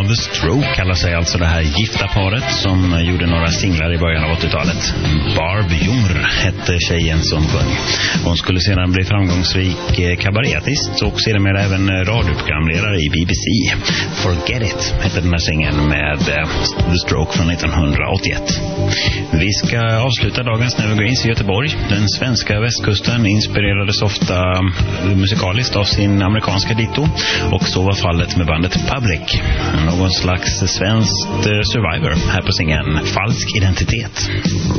Ja, The Stroke kallar sig alltså det här gifta paret som gjorde några singlar i början av 80-talet. Barb Jung hette tjejen som sjöng. Hon skulle sedan bli framgångsrik kabaretist och sedan även radioprogramledare i BBC. Forget It hette den här singeln med The Stroke från 1981. Vi ska avsluta dagens Nevergreens i Göteborg. Den svenska västkusten inspirerades ofta musikaliskt av sin amerikanska dito, och så var fallet med bandet Public. Någon slags svenskt Survivor här på singeln Falsk identitet.